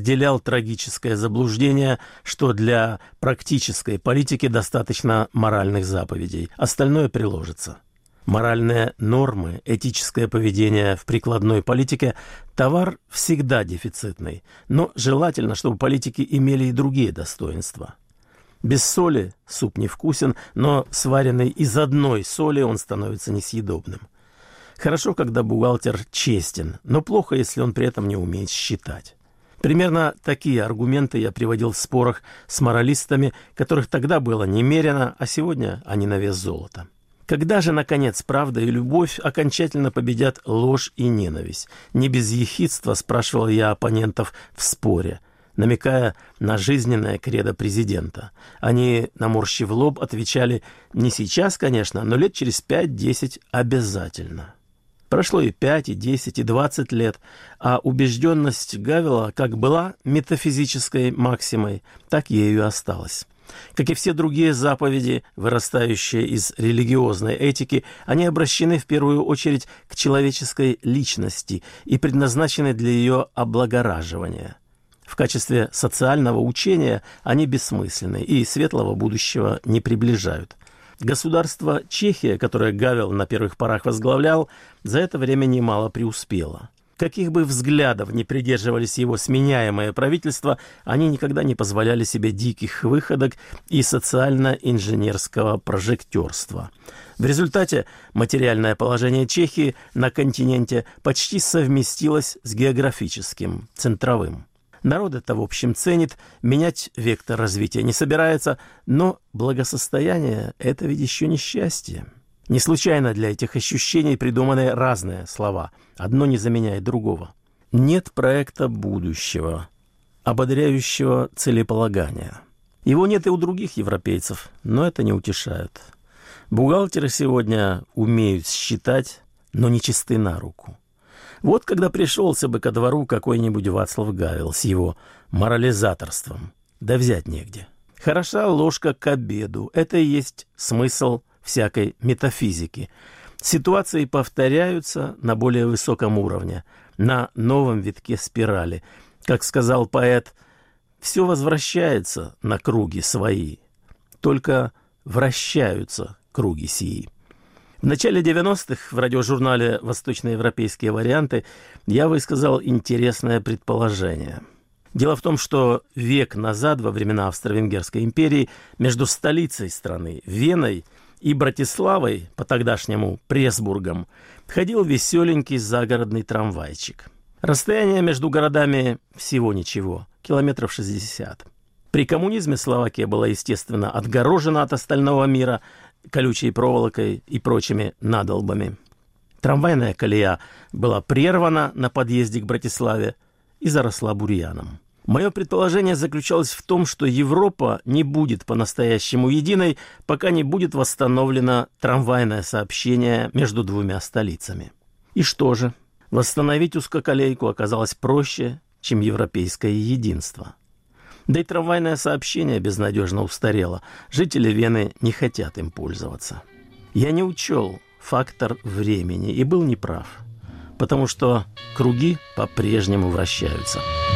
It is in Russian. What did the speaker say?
разделял трагическое заблуждение, что для практической политики достаточно моральных заповедей, остальное приложится. Моральные нормы, этическое поведение в прикладной политике – товар всегда дефицитный, но желательно, чтобы политики имели и другие достоинства. Без соли суп невкусен, но сваренный из одной соли он становится несъедобным. Хорошо, когда бухгалтер честен, но плохо, если он при этом не умеет считать. Примерно такие аргументы я приводил в спорах с моралистами, которых тогда было немерено, а сегодня они на вес золота. Когда же, наконец, правда и любовь окончательно победят ложь и ненависть? Не без ехидства спрашивал я оппонентов в споре, намекая на жизненное кредо президента. Они, наморщив лоб, отвечали: не сейчас, конечно, но лет через 5-10 обязательно. Прошло и 5, и 10, и 20 лет, а убежденность Гавела как была метафизической максимой, так ею и осталась. Как и все другие заповеди, вырастающие из религиозной этики, они обращены в первую очередь к человеческой личности и предназначены для ее облагораживания. В качестве социального учения они бессмысленны и светлого будущего не приближают. Государство Чехия, которое Гавел на первых порах возглавлял, за это время немало преуспело. Каких бы взглядов ни придерживались его сменяемые правительства, они никогда не позволяли себе диких выходок и социально-инженерского прожектерства. В результате материальное положение Чехии на континенте почти совместилось с географическим, центровым. Народ это, в общем, ценит, менять вектор развития не собирается, но благосостояние – это ведь еще не счастье. Не случайно для этих ощущений придуманы разные слова. Одно не заменяет другого. Нет проекта будущего, ободряющего целеполагания. Его нет и у других европейцев, но это не утешает. Бухгалтеры сегодня умеют считать, но не чисты на руку. Вот когда пришелся бы ко двору какой-нибудь Вацлав Гавел с его морализаторством, да взять негде. Хороша ложка к обеду. Это и есть смысл всякой метафизики. Ситуации повторяются на более высоком уровне, на новом витке спирали. Как сказал поэт, все возвращается на круги свои, только вращаются круги сии. В начале 90-х в радиожурнале «Восточноевропейские варианты» я высказал интересное предположение. Дело в том, что век назад, во времена Австро-Венгерской империи, между столицей страны, Веной, и Братиславой, по-тогдашнему Пресбургом, ходил веселенький загородный трамвайчик. Расстояние между городами всего ничего, километров 60. При коммунизме Словакия была, естественно, отгорожена от остального мира колючей проволокой и прочими надолбами. Трамвайная колея была прервана на подъезде к Братиславе и заросла бурьяном. Мое предположение заключалось в том, что Европа не будет по-настоящему единой, пока не будет восстановлено трамвайное сообщение между двумя столицами. И что же? Восстановить узкоколейку оказалось проще, чем европейское единство. Да и трамвайное сообщение безнадежно устарело. Жители Вены не хотят им пользоваться. Я не учел фактор времени и был неправ, потому что круги по-прежнему вращаются.